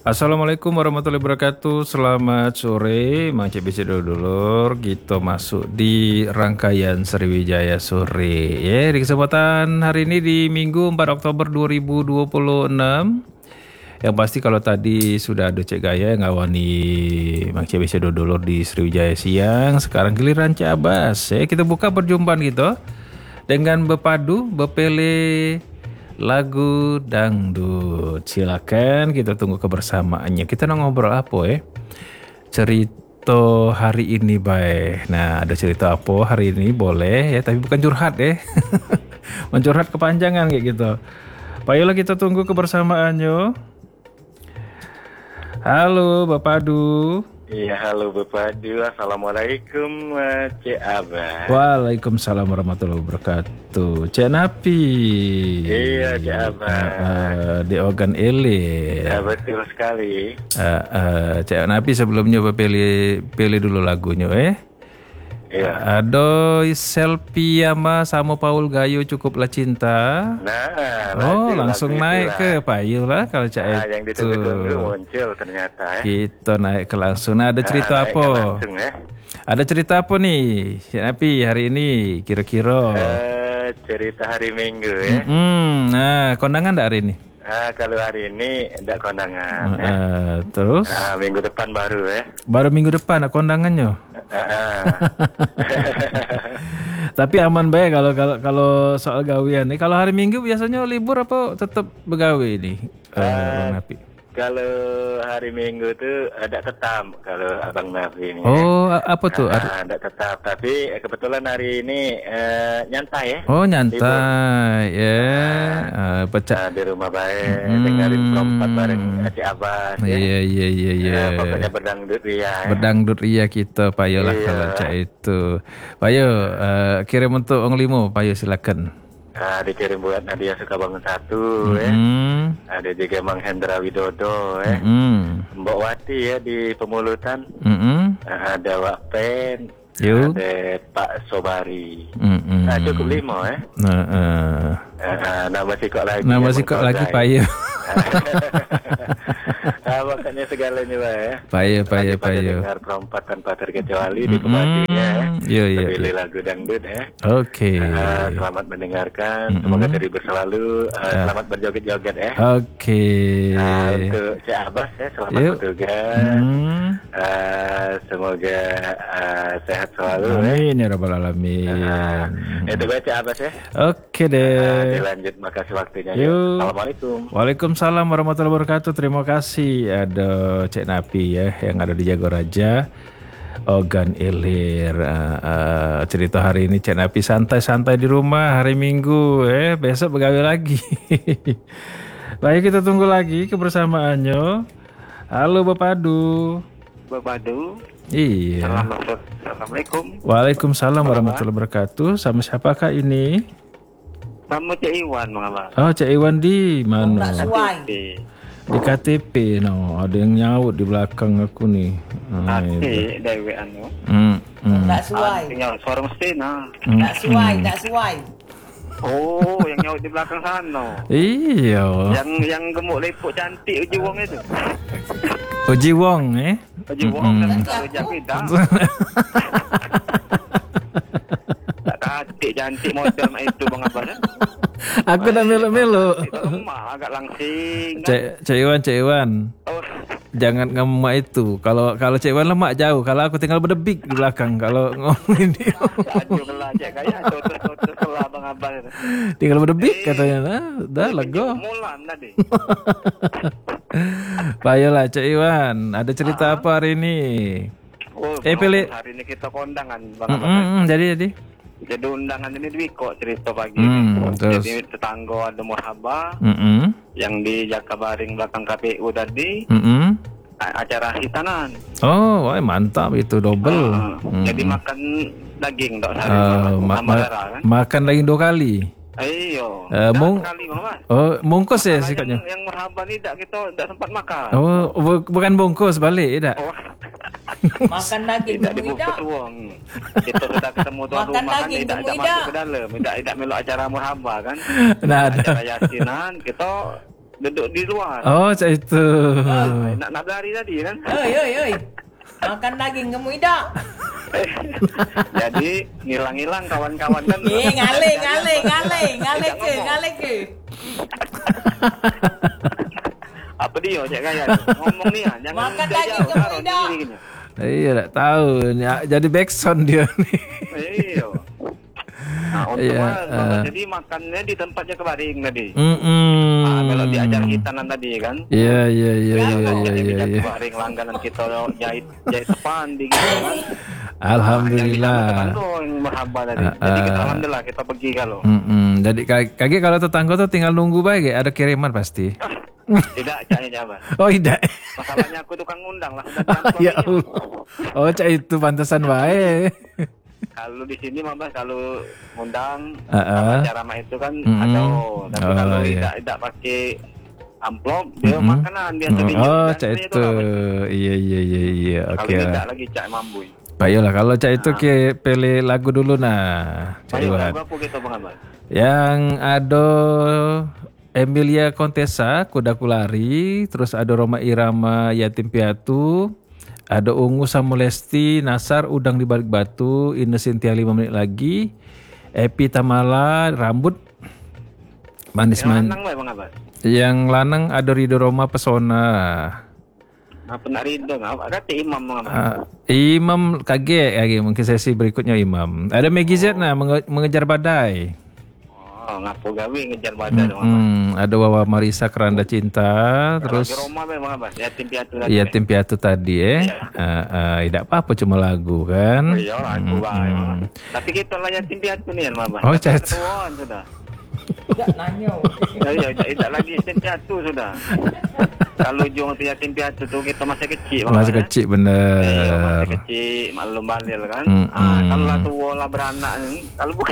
Assalamualaikum warahmatullahi wabarakatuh. Selamat sore, Mang CBC dulur. Kita masuk di rangkaian Sriwijaya sore. Ya, di kesempatan hari ini di Minggu 4 Oktober 2026. Yang pasti kalau tadi sudah ada Cek Gaya yang ngawani Mang CBC dulur di Sriwijaya siang, sekarang giliran Cek Abbas. Ya, kita buka perjumpaan gitu dengan bepadu, bepele lagu dangdut. Silakan kita tunggu kebersamaannya. Kita mau ngobrol apa ya? Cerita hari ini baik. Nah, ada cerita apa hari ini boleh ya, tapi bukan curhat ya. Mencurhat kepanjangan kayak gitu. Baiklah kita tunggu kebersamaannya. Halo Bapak Du. Iya, halo Bapak Du. Assalamualaikum, Cik Abah. Waalaikumsalam warahmatullahi wabarakatuh. Cik Napi. Iya, Cik Abah. Di Ogan Ele. Ya, betul sekali. Cik Napi sebelumnya pilih dulu lagunya Iya. Ada selfie sama Paul Gayo cukuplah cinta. Nah, langsung naik ke payu lah kalau Cak yang itu. ditunggu-tunggu muncul ternyata ya. Kita naik ke langsung. Nah, ada cerita naik apa? ke langsung ya. Ada cerita apa nih, Cik Napi hari ini kira-kira? Cerita hari Minggu ya. Nah, kondangan enggak hari ini? Kalau hari ini tidak kondangan ya. Terus? Minggu depan baru ya. Baru minggu depan ada kondangannya. Tapi aman baik kalau soal gawean nih. Kalau hari Minggu biasanya libur apa tetap begawe ini, Bang Napi? Kalau hari Minggu tuh ada tetap kalau Abang Nafi ini. Oh, apa tuh? Ada tetap, tapi kebetulan hari ini nyantai ya. Oh, nyantai ya. Pecah di rumah baik, dengerin perempat bareng Cik Abbas. Iya. Pokoknya berdangdut ria. Berdangdut ria kita, Payo lah kalau cak itu. Payo, kirim untuk Ong Limo, Payo silakan. Dikirim buat Nadia Sukabangun 1 ya. Ada juga Mang Hendra Widodo ya. Mbok Wati ya di Pemulutan. Ada Wak Pen. Ada Pak Sobari. Cukup 5 ya. Nama sikok lagi Payo. Makanya segalanya Pak ya. Payo. Dengar perempat tanpa terkecuali di pembaginya ya. Pilih lagu dangdut ya. Oke. Selamat mendengarkan. Semoga terhibur selalu. Selamat berjoget-joget ya. Oke. Untuk Cik Abbas ya, selamat bertugas. Semoga sehat selalu. Amin ya rabbal alamin. Itu gue Cik Abbas ya. Oke deh. Dilanjut, makasih waktunya ya. Assalamualaikum. Waalaikumsalam warahmatullahi wabarakatuh. Terima kasih. Ada Cik Napi ya yang ada di Jagoraja, Ogan Ilir. Cerita hari ini Cik Napi santai-santai di rumah hari Minggu besok begawe lagi. Baik, kita tunggu lagi kebersamaannya. Halo Bapak Du. Iya. Assalamualaikum. Waalaikumsalam warahmatullahi wabarakatuh. Sama siapakah ini? Sama Cik Iwan, Mama. Oh, Cik Iwan di mana? Di KTP, ada yang nyaut di belakang aku nih. Dewe anu. Tak suai. Nyaut suara mesin Tak suai. Oh, yang nyaut di belakang sana. Iya. Yang gemuk lepuk cantik Uji Wong itu. Uji Wong Uji Wong kan kerja kita. Cantik model itu Bang Abbas. Aku dah melo-melo. Itu rumah agak langsing. Cik Iwan. Oh. Jangan ngemak itu. Kalau Cik Iwan lemak jauh. Kalau aku tinggal berdebik di belakang. Kalau ngomongin dia. Aduh cek kayak tutur selah Bang Abbas. Tinggal berdebik katanya. Dah lego. Mulan tadi. Baiklah Cik Iwan. Ada cerita apa hari ini? Pilih. Hari ini kita kondangan Bang Abbas. Jadi. Jadi undangan ini Dwiko cerita pagi. Jadi tetangga ada Muhaba yang di Jakabaring belakang KPU tadi. Acara hitanan. Oh, mantap itu double. Jadi makan daging dok sehari kan? Makan daging 2 kali. Ayo. Bungkus ya sikatnya. Yang Muhaba ni kita tidak sempat makan. Oh, bukan bungkus balik tidak. Makan daging tidak dibungkus uang. Kita sudah ketemu tuan rumah kan tidak masuk ke dalam, tidak melok acara Muhaba kan. Nah, acara yasinan kita duduk di luar. Oh, cak itu. Nak lari tadi kan. Oi. Makan daging kamu tidak? Jadi ngilang-ngilang kawan-kawan kan. Ngale ke. Apa dia cak gaya ngomong nih jangan makan daging kamu tidak? Iya, tak tahu. Jadi backsound dia nih. Iya. Nah, jadi makannya di tempatnya kebaring tadi. Kalau diajar hitanan tadi kan. Iya. Kebaring langganan kita jahit depan di gitu kan. Alhamdulillah. Jadi kita alhamdulillah kita pergi kalau. Jadi kaki kalau tetangga tuh tinggal nunggu baik, ada kiriman pasti. Tidak, caknya jabat. Oh, tidak. Masalahnya aku tukang ngundang lah. Ya Allah. Oh, cak itu pantesan baik. Kalau di sini mah kalau ngundang acara mah itu kan ada. Tapi kalau tidak pakai amplop dia makanan dia sendiri. Oh, cak itu. Iya. Oke. Kalau tidak lagi cak mambu. Baiklah, kalau cak itu pilih lagu dulu nah. Baik, lagu apa gitu Bang Abang? Yang ada Emilia Contessa, Kudaku Lari, terus ada Roma Irama, Yatim Piatu, ada Ungu sama Lesti, Nasar, Udang di Balik Batu, Ine Sintia 5 menit lagi, Epi Tamala, Rambut, Manis Man. Yang lanang ada Rido Roma, Pesona. Apa nak Rido? Kata Imam Imam kaget, mungkin sesi berikutnya Imam. Ada Maggie Z nah, mengejar badai. Oh, ngapu gawe ngejar badai dong. Ada Wawa Marisa Keranda Cinta, terus Roma memang apa? Yatim Piatu tadi. Yatim Piatu tadi tidak apa-apa cuma lagu kan. Iya, lagu tapi kita lah Yatim Piatu nih Mama. Oh, chat. Sudah. Tidak nanya. Ya, tidak lagi Yatim Piatu sudah. Kalau juang Yatim Piatu tuh kita masih kecil. Masih kecil bener. Masih kecil, maklum balil kan. Kalau lah tua lah beranak kalau bukan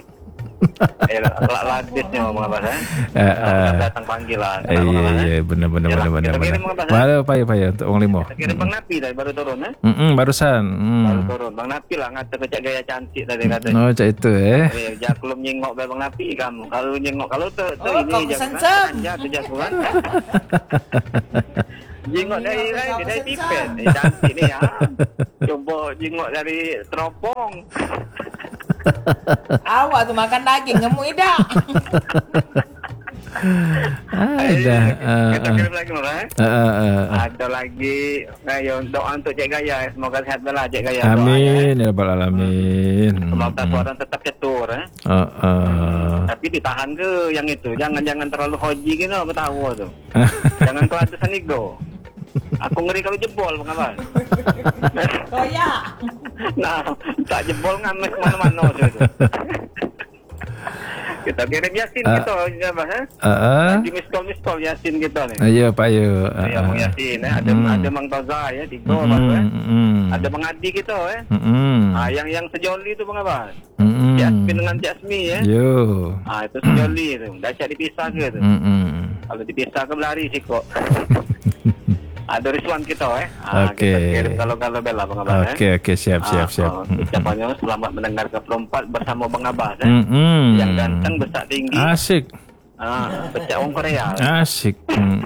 ladisnya ngomong apa datang panggilan. Iya benar. Payah untuk Wong Limo. Kirim Bang Napi tadi baru turun barusan. Baru turun. Bang Napi lah ngata kecak gaya cantik tadi katanya. Oh, cak itu Jaklum nyengok Bang Napi kamu. Kalau nyengok kalau tuh ini jangan tuh jakuan. Jengok dari tipet. Cantik nih ya. Coba jengok dari teropong. Awak tuh makan daging kamu tidak? Kita kirim lagi ada lagi doa untuk Cik Gaya, semoga sehat belah Cik Gaya. Amin ya rabbal alamin. Semoga suara tetap cetur tapi ditahan ke yang itu, jangan terlalu hoji gitu apa tahu tuh. Jangan kau ada sanigo. Aku ngeri kalau jebol Bang Abang. Oh ya. Nah, tak jebol ngames kemana-mana tuh. Kita kirim Yasin gitu ya Bang di miss call Yasin gitu nih. Iya Pak Yu. Iya Bang Yasin ada Mang Toza ya tiga ada Bang Adi gitu yang sejoli itu Bang Abang. Jasmin dengan Jasmi ya. Yo. Itu sejoli itu. Dah dipisah gitu. Kalau dipisah ke belari sih kok. Ada Rizwan kita Oke. Kita kirim kalau bela Bang Abah. Oke, siap. Ucapannya selamat mendengar ke perempat bersama Bang Abah yang ganteng besar tinggi. Asik. Pecah orang Korea. Asik.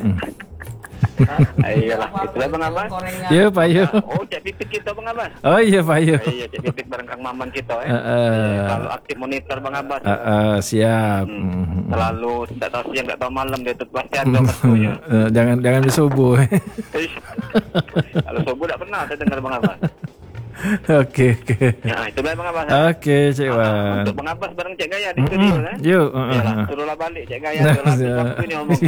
Iyalah, itulah Bang Abah. Iya Pak Yu. Oh, Cik Pipit kita Bang Abah. Oh iya Pak Yu. Iya, Cik Pipit bareng Kang Maman kita kalau aktif monitor Bang Abah. Siap. Selalu tidak tahu siang, tidak tahu malam dia tuh pasti ada waktunya. Jangan di subuh. Kalau subuh tidak pernah saya dengar Bang Abah. Oke. Ya, itu Bang Abbas. Oke, Cik Wan. Untuk Bang Abbas bareng Cik Gaya di studio Yuk. Suruhlah balik Cik Gaya. Waktu ini ngomong.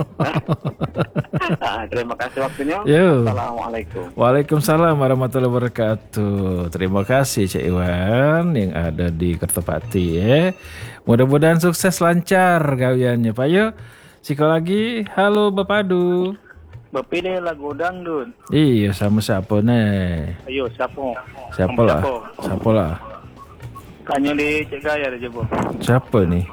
Terima kasih waktunya. Assalamualaikum. Waalaikumsalam warahmatullahi wabarakatuh. Terima kasih Cik Iwan yang ada di Kertopati ya. Mudah-mudahan sukses lancar gawiannya Pak Yo. Sekali lagi, halo Bapak Adu. Bapak ini lagu dangdut. Iya, sama siapa nih? Ayo, siapa? Siapa lah? Kanyo di Cik Gaya ada jebo. Siapa nih?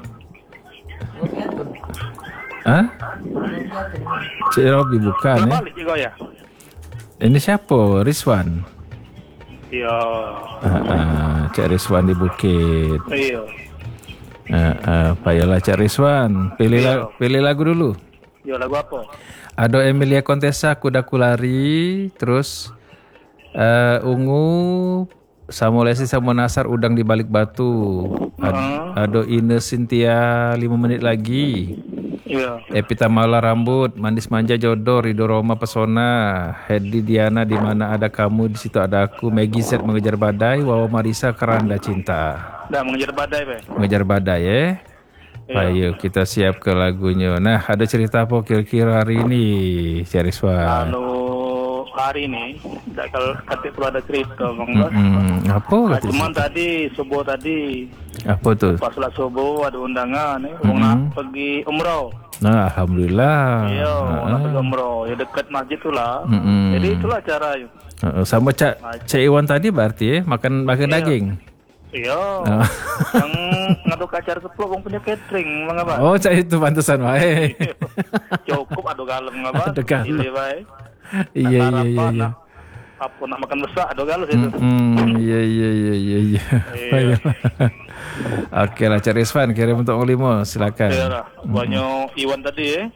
Hah? Cik Robi bukan ya? Balik Cik Gaya. Ini siapa? Rizwan. Iya. Cik Rizwan di Bukit. Iya. Payalah Cik Rizwan. Pilih lagu dulu. Yo, lagu apa? Ada Emilia Contessa, Kudaku Lari. Terus Ungu, Samolesi sama Nasar, Udang di Balik Batu. Ada Ines Cynthia, 5 menit lagi. Iya. Epita Mala Rambut, Manis Manja Jodoh, Rido Roma Pesona, Hedi Diana, Di Mana Ada Kamu, Di Situ Ada Aku, Maggie Z, Mengejar Badai, Wawa Marisa, Keranda Cinta. Mengejar badai, Pak. Mengejar Badai ya. Ayo kita siap ke lagunya. Nah, ada cerita apa kira-kira hari ini, Ceriswan? Hari ini, kalau perlu ada cerita, Bang. Apa? Cuman tadi, subuh tadi. Apa tuh? Pas sholat subuh ada undangan, pergi umroh. Nah, alhamdulillah. Iya, pergi umroh. Ya dekat masjid itulah. Jadi itulah caranya. Sama Cak Iwan tadi berarti makan daging. Iya. Yang ngaduk acara keplok bang punya catering, Bang apa? Oh, Cak itu pantesan wae. Cukup ado galem apa? Ado galem. Iya. Apa nak makan besar ado galem itu. Iya. Oke lah, Cak Rizwan kirim untuk Olimo, silakan. Iya lah. Banyak Iwan tadi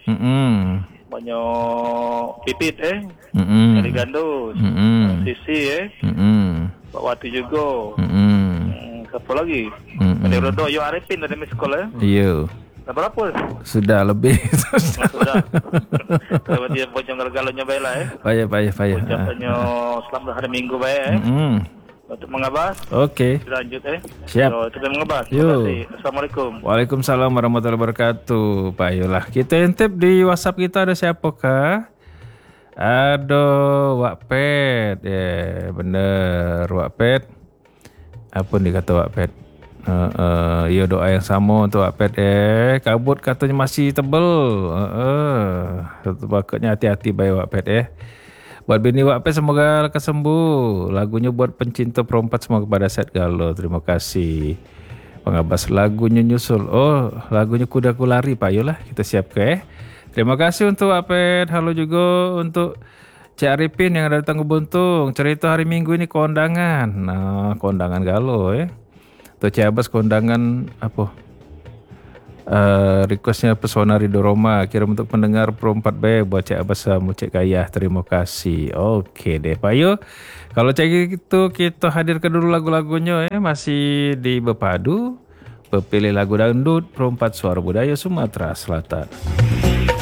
banyak Pipit dari Gandus, Sisi Pak Wati juga. Siapa lagi? Ada Rodo, Yo Arifin dari sekolah. Iya. Berapa? Sudah lebih. Sudah. Kalau dia bocor galanya baik lah Payah. Ucapannya selamat hari Minggu baik Untuk mengabas. Oke. Lanjut Siap. So, kita mengabas. Terima kasih. Assalamualaikum. Waalaikumsalam warahmatullahi wabarakatuh. Pak Yolah. Kita intip di WhatsApp kita ada siapakah? Ada Wak Pet. Ya, bener Wak Pet. Apa nih kata Wak Pet? Ya doa yang sama untuk Wak Pet. Kabut katanya masih tebel. Bakatnya hati-hati baik Wak Pet Buat bini Wak Pet semoga lekas sembuh. Lagunya buat pencinta perempat semua kepada Set Galo. Terima kasih. Pengabas lagunya nyusul. Oh, lagunya Kudaku Lari Pak Yolah. Kita siap ke Terima kasih untuk Wak Pet. Halo juga untuk Cik Arifin yang ada datang ke Buntung. Cerita hari Minggu ini kondangan. Nah, kondangan Galo Tuh Cik Abbas kondangan apa? Requestnya Pesona Rido Roma. Kirim untuk pendengar perempat B buat Cik Abbas sama Cik Kayah. Terima kasih. Oke deh Pak Yo. Kalau cek itu kita hadirkan dulu lagu-lagunya masih di Bepadu. Pepilih lagu dangdut perempat suara budaya Sumatera Selatan.